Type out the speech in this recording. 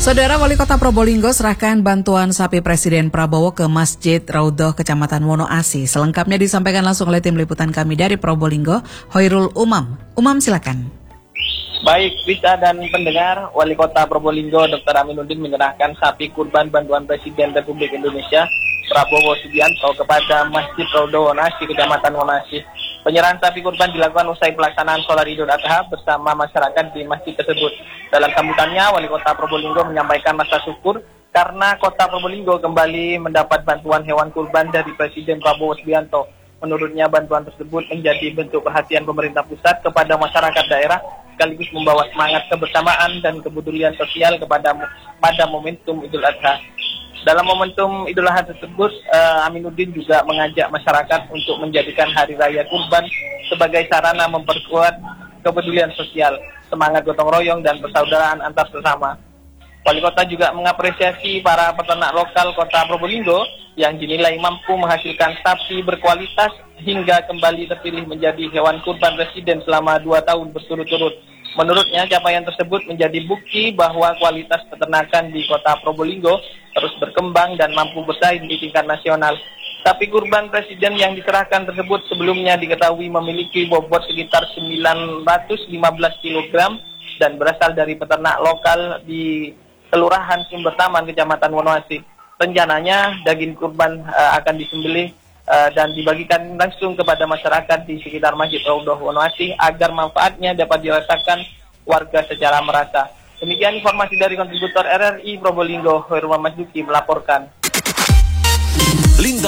Saudara Wali Kota Probolinggo serahkan bantuan sapi Presiden Prabowo ke Masjid Raudhoh Kecamatan Wonoasih. Selengkapnya disampaikan langsung oleh tim liputan kami dari Probolinggo, Hoirul Umam. Umam, silakan. Baik, Rita dan pendengar, Wali Kota Probolinggo Dr. Aminuddin menyerahkan sapi kurban bantuan Presiden Republik Indonesia Prabowo Subianto kepada Masjid Raudhoh Wonoasih, Kecamatan Wonoasih. Penyerahan sapi kurban dilakukan usai pelaksanaan sholat Idul Adha bersama masyarakat di masjid tersebut. Dalam sambutannya, Wali Kota Probolinggo menyampaikan rasa syukur karena Kota Probolinggo kembali mendapat bantuan hewan kurban dari Presiden Prabowo Subianto. Menurutnya, bantuan tersebut menjadi bentuk perhatian pemerintah pusat kepada masyarakat daerah, sekaligus membawa semangat kebersamaan dan kepedulian sosial pada momentum Idul Adha. Dalam momentum Idul Adha tersebut, Aminuddin juga mengajak masyarakat untuk menjadikan Hari Raya Kurban sebagai sarana memperkuat kepedulian sosial, semangat gotong royong, dan persaudaraan antar sesama. Wali Kota juga mengapresiasi para peternak lokal Kota Probolinggo yang dinilai mampu menghasilkan sapi berkualitas hingga kembali terpilih menjadi hewan kurban Presiden selama 2 tahun berturut-turut. Menurutnya, capaian tersebut menjadi bukti bahwa kualitas peternakan di Kota Probolinggo terus berkembang dan mampu bersaing di tingkat nasional. Sapi kurban Presiden yang diserahkan tersebut sebelumnya diketahui memiliki bobot sekitar 915 kg dan berasal dari peternak lokal di Kelurahan Sumbertaman, Kecamatan Wonoasih. Rencananya daging kurban akan disembelih dan dibagikan langsung kepada masyarakat di sekitar Masjid Raudhoh Wonoasih agar manfaatnya dapat dirasakan warga secara merata. Demikian informasi dari kontributor RRI Probolinggo, Hoirul Umam melaporkan.